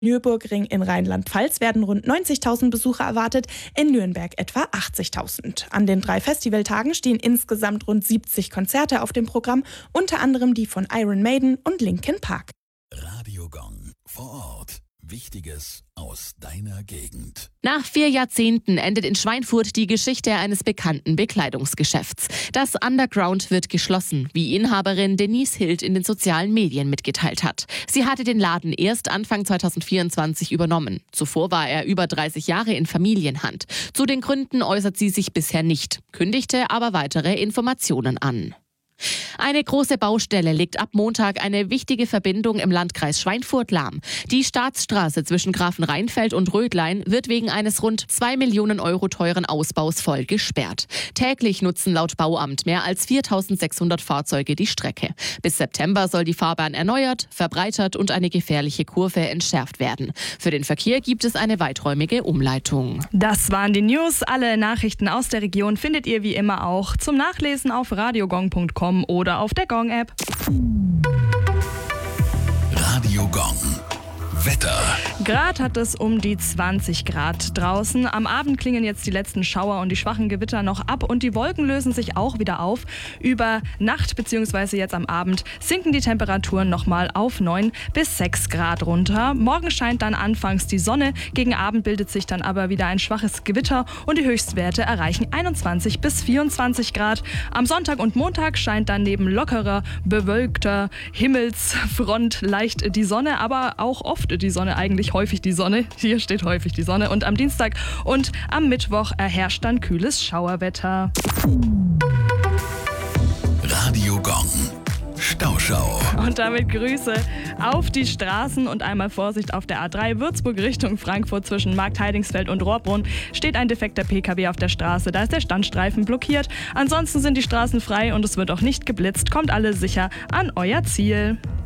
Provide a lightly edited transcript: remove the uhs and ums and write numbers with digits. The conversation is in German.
Nürburgring in Rheinland-Pfalz werden rund 90.000 Besucher erwartet, in Nürnberg etwa 80.000. An den 3 Festivaltagen stehen insgesamt rund 70 Konzerte auf dem Programm, unter anderem die von Iron Maiden und Linkin Park. Radio Gong vor Ort. Wichtiges aus deiner Gegend. Nach 4 Jahrzehnten endet in Schweinfurt die Geschichte eines bekannten Bekleidungsgeschäfts. Das Underground wird geschlossen, wie Inhaberin Denise Hild in den sozialen Medien mitgeteilt hat. Sie hatte den Laden erst Anfang 2024 übernommen. Zuvor war er über 30 Jahre in Familienhand. Zu den Gründen äußert sie sich bisher nicht, kündigte aber weitere Informationen an. Eine große Baustelle legt ab Montag eine wichtige Verbindung im Landkreis Schweinfurt lahm. Die Staatsstraße zwischen Grafenrheinfeld und Rödlein wird wegen eines rund 2 Millionen Euro teuren Ausbaus voll gesperrt. Täglich nutzen laut Bauamt mehr als 4.600 Fahrzeuge die Strecke. Bis September soll die Fahrbahn erneuert, verbreitert und eine gefährliche Kurve entschärft werden. Für den Verkehr gibt es eine weiträumige Umleitung. Das waren die News. Alle Nachrichten aus der Region findet ihr wie immer auch zum Nachlesen auf radiogong.com oder auf der Gong-App. Radio Gong. Wetter. Grad hat es um die 20 Grad draußen. Am Abend klingen jetzt die letzten Schauer und die schwachen Gewitter noch ab und die Wolken lösen sich auch wieder auf. Über Nacht bzw. jetzt am Abend sinken die Temperaturen nochmal auf 9 bis 6 Grad runter. Morgen scheint dann anfangs die Sonne, gegen Abend bildet sich dann aber wieder ein schwaches Gewitter und die Höchstwerte erreichen 21 bis 24 Grad. Am Sonntag und Montag scheint dann neben lockerer, bewölkter Himmelsfront leicht die Sonne, aber auch oft die Sonne, eigentlich häufig die Sonne. Hier steht häufig die Sonne. Und am Dienstag und am Mittwoch herrscht dann kühles Schauerwetter. Radio Gong. Stauschau. Und damit Grüße auf die Straßen und einmal Vorsicht auf der A3 Würzburg Richtung Frankfurt zwischen Markt-Heidingsfeld und Rohrbrunn steht ein defekter PKW auf der Straße. Da ist der Standstreifen blockiert. Ansonsten sind die Straßen frei und es wird auch nicht geblitzt. Kommt alle sicher an euer Ziel.